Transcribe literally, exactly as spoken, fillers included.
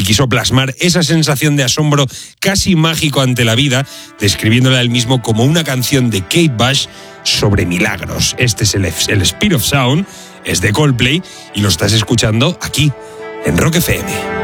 quiso plasmar esa sensación de asombro casi mágico ante la vida, describiéndola él mismo como una canción de Kate Bush sobre milagros. Este es el, el Speed of Sound, es de Coldplay y lo estás escuchando aquí, en Rock F M.